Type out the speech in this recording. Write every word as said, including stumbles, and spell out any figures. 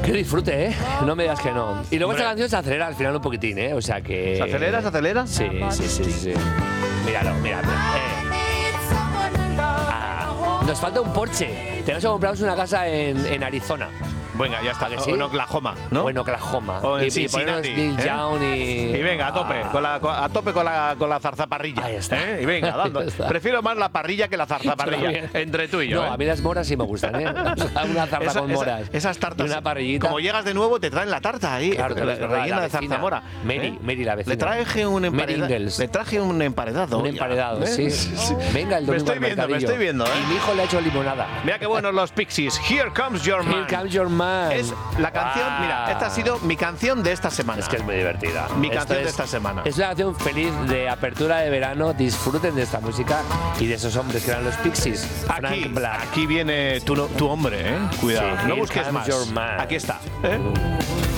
Que disfrute, ¿eh? No me digas que no. Y luego esta canción se acelera al final un poquitín, ¿eh? O sea que... ¿Se acelera, se acelera? Sí, sí, sí, sí. Míralo, míralo. Eh. Ah, nos falta un Porsche. Tenemos que comprarnos una casa en, en Arizona. Venga, ya está. ¿A que sí? O en Oklahoma, ¿no? O en Oklahoma. O en y, y Cincinnati, ponernos Bill ¿eh? Young y... Y venga, a tope, con la, con- a tope con la, con la zarzaparrilla. Ahí está. ¿eh? Y venga, dando. Ahí está. Prefiero más la parrilla que la zarzaparrilla. También. Entre tú y yo. No, ¿eh? a mí las moras sí me gustan, ¿eh? Una zarza Esa- con esa- moras. esas tartas. Y una parrillita. Como llegas de nuevo, te traen la tarta ahí. Claro, eh, es verdad, rellena la de vecina. zarzamora. Mary, ¿eh? Mary, la vecina. Le traje un Mary emparedado. Ingalls. Le traje un emparedado. Un ya, emparedado, ¿eh? sí. Venga, el Me domingo estoy al viendo, me mercadillo. estoy viendo, ¿eh? Y mi hijo le ha hecho limonada. Mira qué buenos los Pixies. Here comes your man. Here comes your man. Es la canción, Ah. mira, esta ha sido mi canción de esta semana. Es que es muy divertida. Mi Esto canción de es- esta semana. Es una canción feliz de apertura de verano. Disfruten de esta música y de esos hombres que eran los Pixies. Aquí, Frank Black. aquí viene tu, tu hombre, ¿eh? Cuidado, Sí, no Here busques comes más. your man. Aquí está. ¿eh?